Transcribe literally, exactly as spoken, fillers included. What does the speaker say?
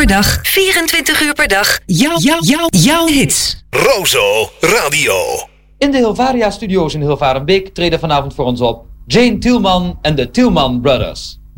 dag, vierentwintig uur per dag. Jouw, jouw, jouw, jouw hits. Rozo Radio. In de Hilvaria Studios in Hilvarenbeek treden vanavond voor ons op Jane Tielman en de Tielman Brothers.